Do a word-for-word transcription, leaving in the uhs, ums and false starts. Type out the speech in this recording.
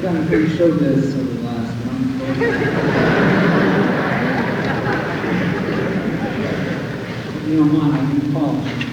gotten pretty show biz over the last month. If you don't mind, I'll be Paul.